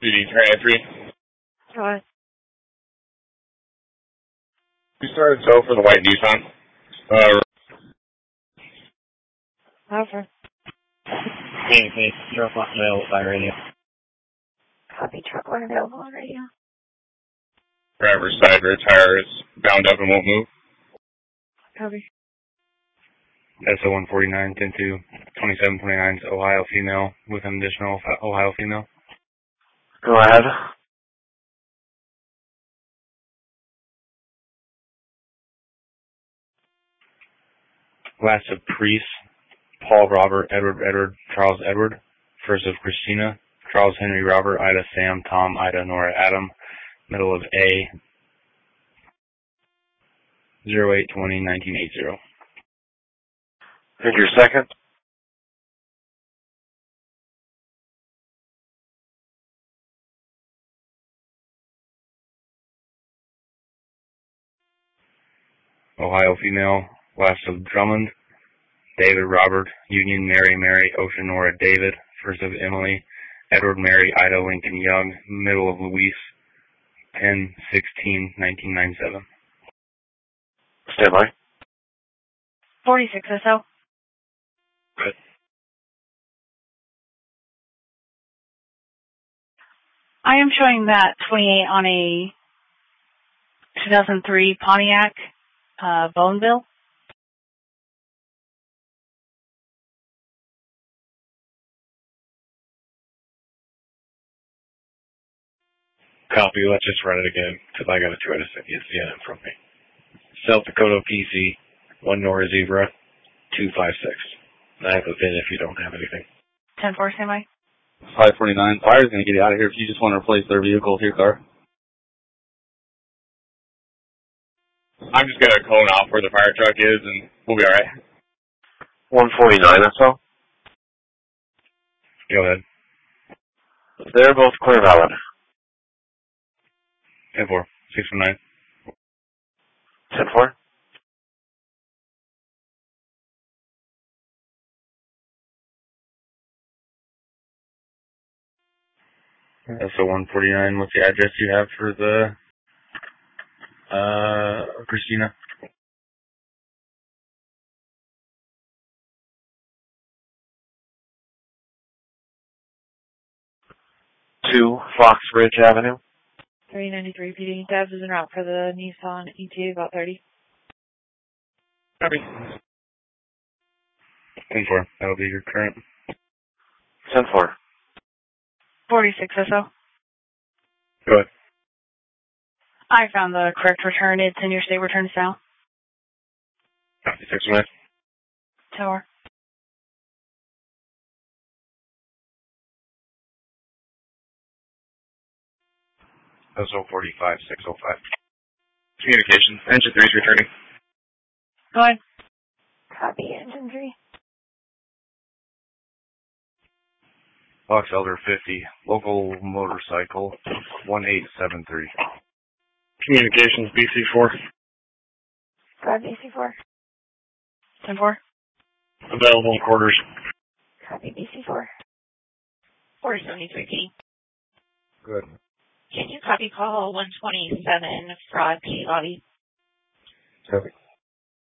BD Trantry. What? We started so for the white Nissan. Over. Hey, truck available by radio. Copy, truck one available on radio. Driver's side rear tire is bound up and won't move. Copy. SO-149, 10-2, 2729 Ohio female with an additional Ohio female. Go ahead. Last of Priest, Paul Robert, Edward, Charles Edward. First of Christina, Charles Henry Robert, Ida Sam, Tom, Ida Nora Adam. Middle of A, 08/20/1980. And your second? Ohio female, last of Drummond, David Robert, Union Mary, Ocean Nora David, first of Emily, Edward Mary, Ida Lincoln Young, middle of Luis, 10/16/1997. Stand by. 46 SO. Good. I am showing that 28 on a 2003 Pontiac Bonneville. Copy. Let's just run it again, because I got to try to send you the CNM from me. South Dakota PC, 1 Nora Zebra, 256. I have a VIN if you don't have anything. 10-4, stand by. 549. Fire's going to get you out of here if you just want to replace their vehicle with your car. I'm just going to cone off where the fire truck is, and we'll be all right. 149, that's all? Go ahead. They're both clear valid. 10-4, 619. 10-4? SO-149, what's the address you have for the Christina? Two Fox Ridge Avenue. 393 PD. Dabs is en route for the Nissan ET, about 30. Copy. 10-4, that'll be your current. 10-4. 46 SO. Go ahead. I found the correct return. It's in your state return style. Copy, 619. Tower. SO-45, 605. Communications. Engine 3 is returning. Go ahead. Copy, engine 3. Box Elder 50, local motorcycle, 1873. Communications BC4. Go ahead, BC4. 10-4. Available in quarters. Copy, BC4. 473 PD. Good. Can you copy call 127 fraud Peabody? Copy.